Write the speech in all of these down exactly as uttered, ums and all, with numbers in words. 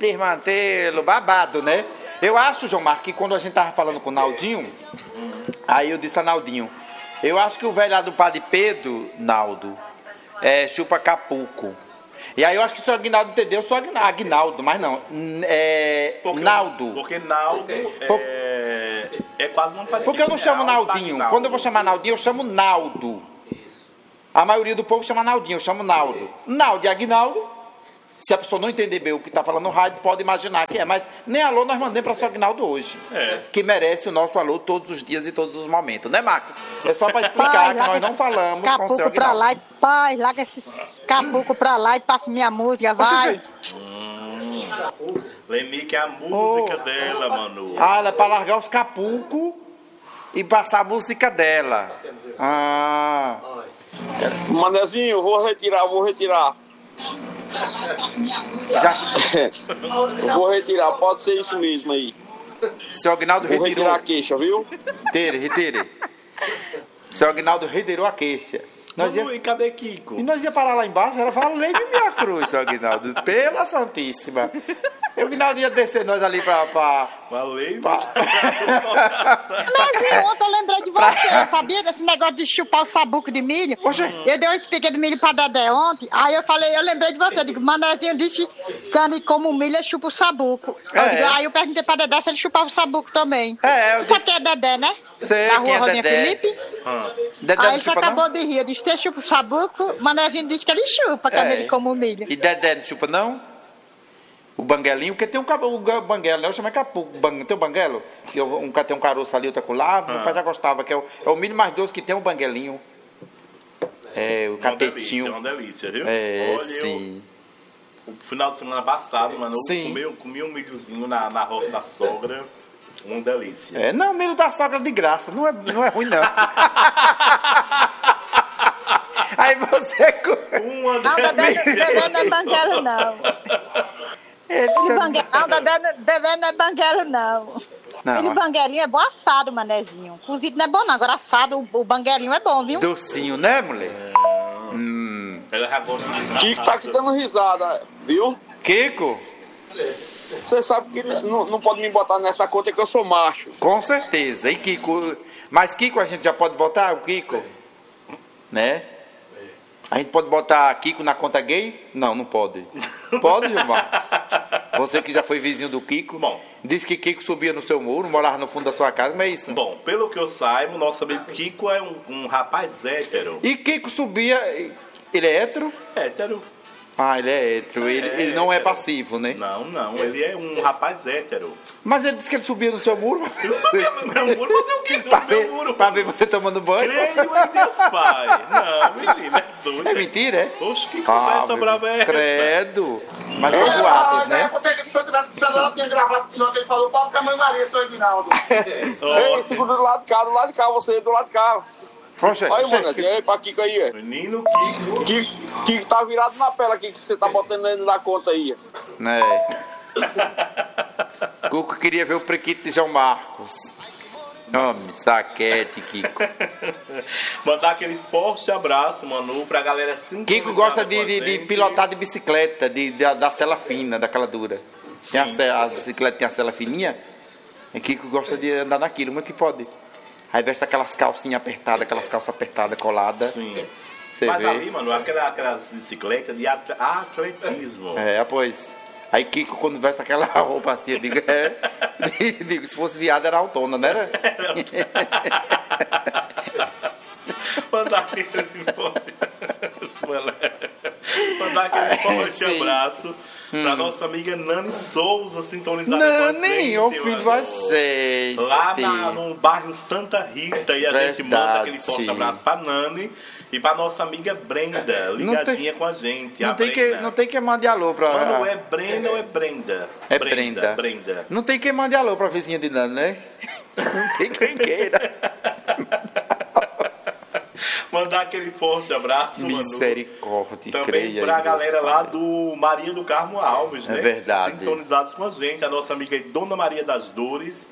desmantelo, babado, né? Eu acho, João Marcos, que quando a gente tava falando com o Naldinho, aí eu disse a Naldinho, eu acho que o velho lá do Padre Pedro, Naldo, é chupa capuco. E aí eu acho que o senhor Aguinaldo entendeu, eu sou Aguinaldo, mas não, é porque, Naldo. Porque Naldo é, é quase uma parecida. Porque eu não chamo Naldinho, quando eu vou chamar Naldinho, eu chamo Naldo. A maioria do povo chama Naldinho, eu chamo Naldo. Naldo e Aguinaldo, se a pessoa não entender bem o que está falando no rádio, pode imaginar que é, mas nem alô nós mandamos para o seu Aguinaldo hoje, é. que merece o nosso alô todos os dias e todos os momentos, né, Marcos? É só para explicar pai, que nós não falamos com o seu Aguinaldo. Pra lá e pai, larga esses capuco pra lá e passa minha música, vai. Hum. Lenique é a música oh. dela, Manu. Ah, ela é para largar os capucos e passar a música dela. Ah. Manezinho, vou retirar, vou retirar. Já. Eu vou retirar, pode ser isso mesmo aí. Seu Aguinaldo vou retirou. retirar a queixa, viu? Retire, retire. Seu Aguinaldo retirou a queixa. Nós ia... E cadê Kiko? E nós ia parar lá embaixo, era valeu-me minha cruz, seu Aguinaldo. Pela Santíssima. O Aguinaldo ia descer nós ali pra... pra... Valeu-me. Pra... Mas ontem eu lembrei de você, pra... sabia? Desse negócio de chupar o sabuco de milho. Oxe. Eu dei um espiga de milho pra Dedé ontem, aí eu falei, eu lembrei de você, eu digo, Manezinho disse que quando come milho, ele chupa o sabuco. É. Eu digo, aí eu perguntei pra Dedé se ele chupava o sabuco também. É, eu Você digo... que é Dedé, né? Sei, da rua quem é Rosinha Dedé? Felipe. Ah. Dedé aí ele chupa, acabou não? de rir, eu disse, você chupa o sabuco? Manezinho disse que ele chupa quando É. ele come o milho. E Dedé não chupa, não? O banguelinho, porque tem um, um banguelo, eu chamo de capuco. Tem o banguelo, que eu, um tem um caroço ali, outro lá, ah. meu pai já gostava, que é o, é o milho mais doce que tem o banguelinho. É, o catetinho. É uma delícia, viu? É, olha, sim. Eu, o final de semana passado, mano, eu sim. comi, comi um milhozinho na, na roça da sogra. Uma delícia. É, não, milho da sogra de graça, não é, não é ruim, não. Aí você... Uma não, delícia. Dedé não é banguelo, não. Ele banguelo, não, Dedé, Dedé não é banguelo, não. não. Ele banguelinho é bom assado, Manezinho. Cozido não é bom, não. Agora assado, o, o banguelinho é bom, viu? Docinho, né, mulher? É. Hum. Ela já gosta de... Kiko tá aqui dando risada, viu? Kiko? Você sabe que não, não pode me botar nessa conta que eu sou macho. Com certeza. E Kiko... Mas Kiko a gente já pode botar, o Kiko? Né? A gente pode botar Kiko na conta gay? Não, não pode. Pode, Gilmar? Você que já foi vizinho do Kiko. Bom. Disse que Kiko subia no seu muro, morava no fundo da sua casa, mas é isso? Bom, pelo que eu saiba, nosso amigo Kiko é um, um rapaz hétero. E Kiko subia... Ele é hétero? Hétero. Ah, ele é hétero. Ele, é, ele não é hétero. passivo, né? Não, não. Ele é um rapaz hétero. Mas ele disse que ele subia no seu muro. Eu subia no meu muro, mas eu quis pra no ver, meu muro. Pra ver você tomando banho? Creio em Deus Pai. Não, menina, é doido. É mentira, é? Oxe, que conversa ah, brava é essa? Credo. Mas são boatos, né? Se eu tivesse celular, eu tinha gravado o que ele falou. Qual que é a mãe Maria, seu Aguinaldo? Ei, segura do lado de cá, do lado de cá, você do lado de cá. Poxa, olha, mano, assim, aí pra Kiko aí, é. Menino Kiko. Kiko. Kiko tá virado na pele aqui que você tá botando ele na conta aí. É. Cuco queria ver o prequito de João Marcos. Homem, saquete, Kiko. Mandar aquele forte abraço, Manu, pra galera se Kiko gosta de, de, de pilotar de bicicleta, de, de, da cela fina, daquela dura. Tem a, cela, a bicicleta tem a cela fininha. E Kiko gosta de andar naquilo, como é que pode? Aí veste aquelas calcinhas apertadas, aquelas calças apertadas, coladas. Sim. Você Mas vê? ali, mano, aquelas, aquelas bicicletas de atletismo. É, pois. Aí Kiko, quando veste aquela roupa assim, eu digo, é, digo, se fosse viado era autona, não era? Mandar aquele forte, mandar aquele forte abraço hum. pra nossa amiga Nani Souza, sintonizada Nani, com a gente. o filho da gente. Lá na, no bairro Santa Rita, e a Verdade. gente manda aquele forte abraço pra Nani e pra nossa amiga Brenda, ligadinha tem, com a gente. Não, a tem, que, não tem quem mande alô pra... Mano, é Brenda ou é Brenda? É Brenda. Brenda. Brenda. Não tem quem mande alô pra vizinha de Nani, né? Não tem quem queira. Mandar aquele forte abraço, Misericórdia, Manu. Também creia pra Deus, galera lá Pai. do Maria do Carmo Alves, é né? Verdade. Sintonizados com a gente, a nossa amiga Dona Maria das Dores.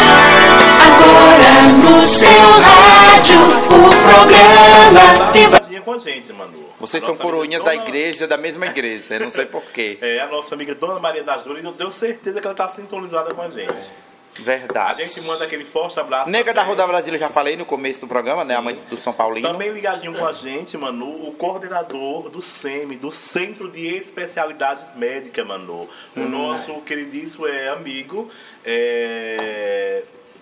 Agora no seu rádio, o programa Viva ligadinha com a gente, Manu. Vocês são coroinhas Dona... da igreja, da mesma igreja, eu não sei porquê. É, a nossa amiga Dona Maria das Dores, eu tenho certeza que ela está sintonizada com a gente. Verdade. A gente manda aquele forte abraço. Nega da Roda Brasília, eu já falei no começo do programa, Sim. né? A mãe do São Paulino. Também ligadinho com a gente, Manu, o coordenador do SEMI, do Centro de Especialidades Médicas, Manu. O hum. nosso queridíssimo é amigo. É...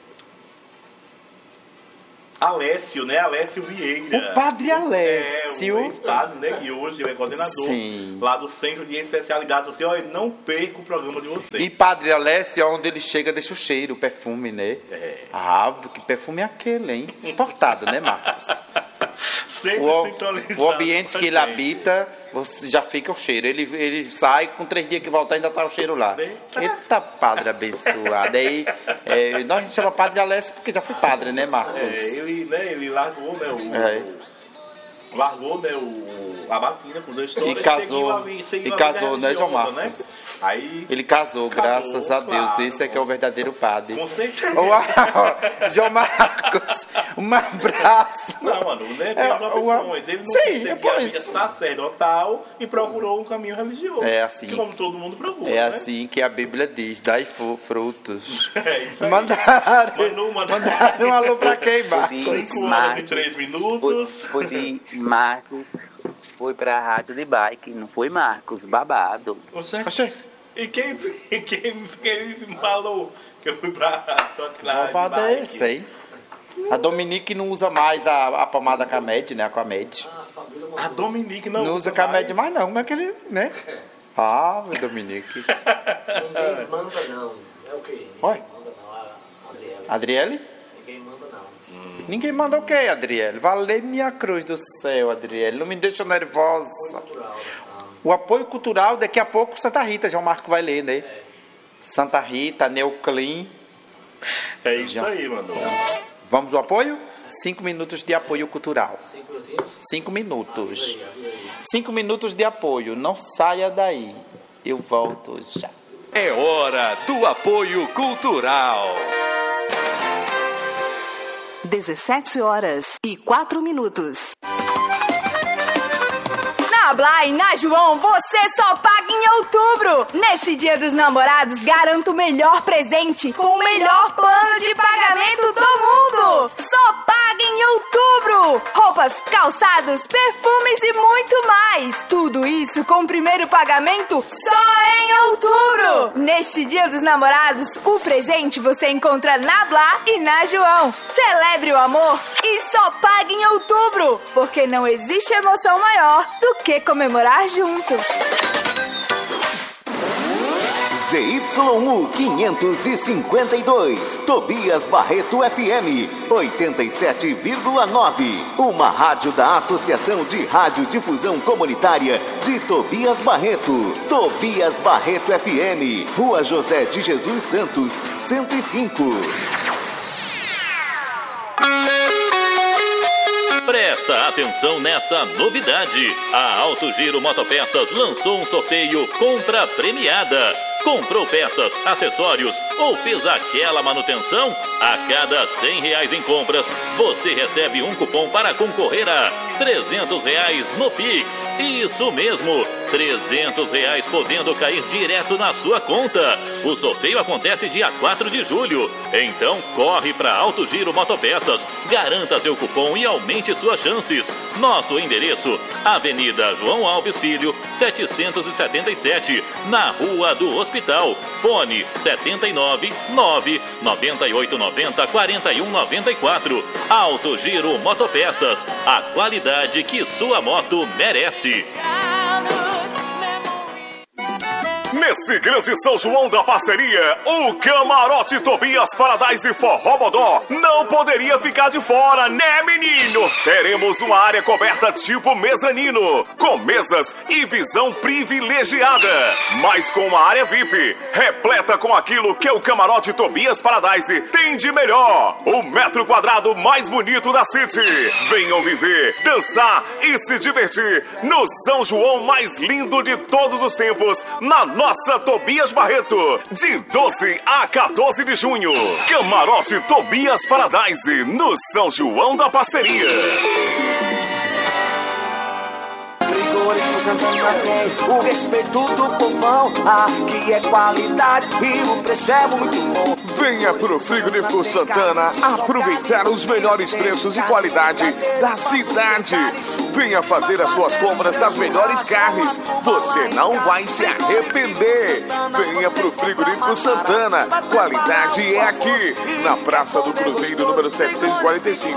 Alessio, né? Alessio Vieira. O padre Alessio. É, o ex-padre, né? Que hoje é coordenador Sim. lá do Centro de Especialidades. Você, olha, não perca o programa de vocês. E padre Alessio, onde ele chega, deixa o cheiro, o perfume, né? É. Ah, que perfume é aquele, hein? Importado, né, Marcos? Sempre o, sintonizado. O ambiente que ele habita, você já fica o cheiro. Ele, ele sai, com três dias que voltar, ainda tá o cheiro lá. Eita, Eita padre abençoado. Aí, é, nós a gente chama padre Alessio porque já foi padre, né, Marcos? É, ele, né, ele largou, né, o... É. Largou, né, o, a batina com dois histórias. E casou, e, seguiu a, e casou, né, João Marcos? Né? Aí, ele casou, casou, graças a Deus. Claro, Esse é que é o verdadeiro padre. Com certeza. João Marcos, um abraço. Não, mano, né, tem as opções. Ele não conseguiu a vida sacerdotal e procurou um caminho religioso. É assim. Como todo mundo procura, É né? assim que a Bíblia diz, dai frutos. É isso aí. Mandaram, Manu, mandaram um alô pra quem, Marcos? cinco horas e três minutos. Foi de Marcos, foi pra rádio de bike, não foi Marcos, babado. Você? Oxê. E quem, quem, quem falou que eu fui pra rádio? Babado é esse, hein? A Dominique não usa mais a, a pomada Camed, né? A Camed. A Dominique não, não usa Camed mais, não. Como é que ele, né? Ah, meu Dominique. Ninguém manda, não. É o quê? Oi? Manda, não. A Adriele. Adriele? Ninguém manda, não. Hum. Ninguém manda o quê, Adriele? Valeu minha cruz do céu, Adriele. Não me deixa nervosa. Cultural, o apoio cultural, daqui a pouco Santa Rita, João Marco vai ler, né? É. Santa Rita, Neuclin. É isso Já. aí, mano. Vamos ao apoio? Cinco minutos de apoio cultural. Cinco minutinhos? Cinco minutos. Ah, avisa aí, avisa aí. Cinco minutos de apoio. Não saia daí. Eu volto já. É hora do apoio cultural. dezessete horas e quatro minutos. Na Blá e na João, você só paga em outubro. Nesse Dia dos Namorados, garanta o melhor presente com o melhor plano de pagamento do mundo. Só paga em outubro. Roupas, calçados, perfumes e muito mais. Tudo isso com o primeiro pagamento só em outubro. Neste Dia dos Namorados, o presente você encontra na Blá e na João. Celebre o amor e só paga em outubro, porque não existe emoção maior do que comemorar juntos. Z Y U quinhentos e cinquenta e dois, Tobias Barreto F M, oitenta e sete vírgula nove. Uma rádio da Associação de Radiodifusão Comunitária de Tobias Barreto. Tobias Barreto F M, Rua José de Jesus Santos, cento e cinco. Presta atenção nessa novidade. A Alto Giro Motopeças lançou um sorteio Compra Premiada. Comprou peças, acessórios ou fez aquela manutenção? A cada cem reais em compras, você recebe um cupom para concorrer a trezentos reais no Pix. Isso mesmo, trezentos reais podendo cair direto na sua conta. O sorteio acontece dia quatro de julho. Então corre para Alto Giro Motopeças, garanta seu cupom e aumente suas chances. Nosso endereço, Avenida João Alves Filho, setecentos e setenta e sete, na Rua do Hospital. Fone sete nove nove nove oito nove zero quatro um nove quatro. Alto Giro Motopeças, a qualidade que sua moto merece. Nesse grande São João da parceria, o Camarote Tobias Paradise Forró Bodó não poderia ficar de fora, né, menino? Teremos uma área coberta tipo mezanino, com mesas e visão privilegiada, mas com uma área V I P, repleta com aquilo que o Camarote Tobias Paradise tem de melhor, o metro quadrado mais bonito da City. Venham viver, dançar e se divertir no São João mais lindo de todos os tempos, na nossa Nossa Tobias Barreto, de doze a quatorze de junho. Camarote Tobias Paradise, no São João da Parceria. Frigorífico Santana tem o respeito do povão. Aqui é qualidade e o preço é muito bom. Venha pro Frigorífico Santana aproveitar os melhores preços e qualidade da cidade. Venha fazer as suas compras das melhores carnes. Você não vai se arrepender. Venha pro Frigorífico Santana. Qualidade é aqui, na Praça do Cruzeiro, número setecentos e quarenta e cinco.